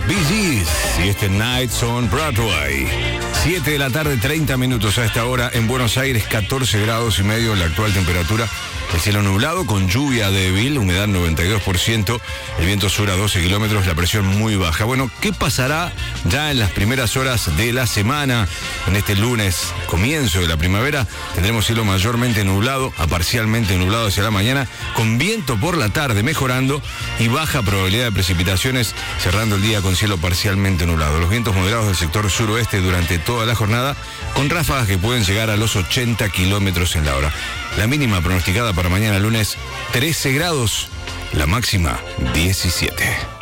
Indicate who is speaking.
Speaker 1: Bee Gees y este Nights on Broadway. 7 de la tarde, 30 minutos a esta hora en Buenos Aires, 14 grados y medio la actual temperatura. El cielo nublado con lluvia débil, humedad 92%, el viento sur a 12 kilómetros, la presión muy baja. Bueno, ¿qué pasará ya en las primeras horas de la semana? En este lunes, comienzo de la primavera, tendremos cielo mayormente nublado a parcialmente nublado hacia la mañana, con viento por la tarde mejorando y baja probabilidad de precipitaciones, cerrando el día con cielo parcialmente nublado. Los vientos moderados del sector suroeste durante toda la jornada, con ráfagas que pueden llegar a los 80 kilómetros en la hora. La mínima pronosticada para mañana lunes, 13 grados. La máxima, 17.